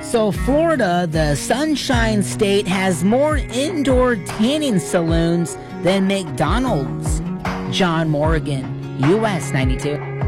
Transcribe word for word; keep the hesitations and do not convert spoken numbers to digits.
So Florida, the Sunshine State, has more indoor tanning saloons than McDonald's. John Morgan, U S ninety-two.